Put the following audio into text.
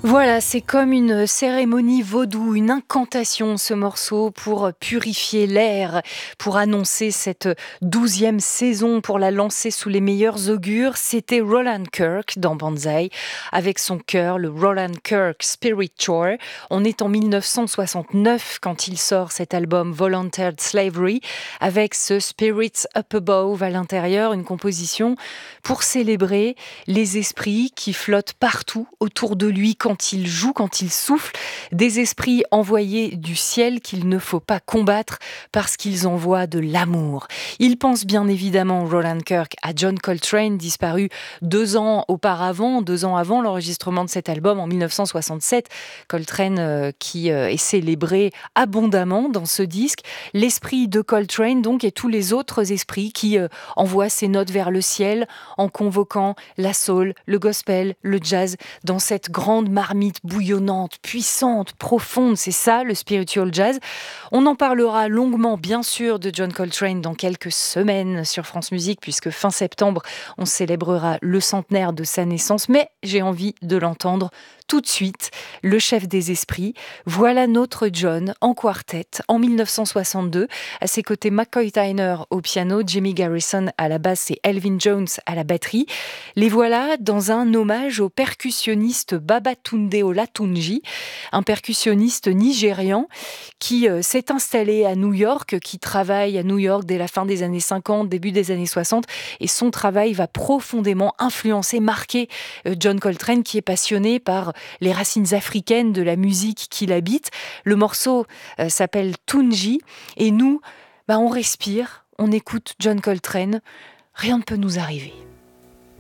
Voilà, c'est comme une cérémonie vaudou, une incantation, ce morceau, pour purifier l'air, pour annoncer cette 12e saison, pour la lancer sous les meilleurs augures. C'était Roland Kirk dans Banzai, avec son chœur, le Roland Kirk Spirit Tour. On est en 1969 quand il sort cet album Volunteered Slavery, avec ce Spirits Up Above à l'intérieur, une composition pour célébrer les esprits qui flottent partout autour de lui quand il joue, quand il souffle, des esprits envoyés du ciel qu'il ne faut pas combattre parce qu'ils envoient de l'amour. Il pense bien évidemment, Roland Kirk, à John Coltrane, disparu 2 ans auparavant, 2 ans avant l'enregistrement de cet album en 1967. Coltrane qui est célébré abondamment dans ce disque. L'esprit de Coltrane donc et tous les autres esprits qui envoient ces notes vers le ciel en convoquant la soul, le gospel, le jazz dans cette grande marmite bouillonnante, puissante, profonde. C'est ça le spiritual jazz. On en parlera longuement bien sûr de John Coltrane dans quelques semaines sur France Musique puisque fin septembre on célébrera le centenaire de sa naissance, mais j'ai envie de l'entendre tout de suite, le chef des esprits. Voilà notre John en quartet en 1962. À ses côtés, McCoy Tyner au piano, Jimmy Garrison à la basse et Elvin Jones à la batterie. Les voilà dans un hommage au percussionniste Babatunde Olatunji, un percussionniste nigérian qui s'est installé à New York, qui travaille à New York dès la fin des années 50, début des années 60, et son travail va profondément influencer, marquer John Coltrane, qui est passionné par les racines africaines de la musique qu'il habite. Le morceau s'appelle Tunji, et nous, on respire, on écoute John Coltrane, rien ne peut nous arriver.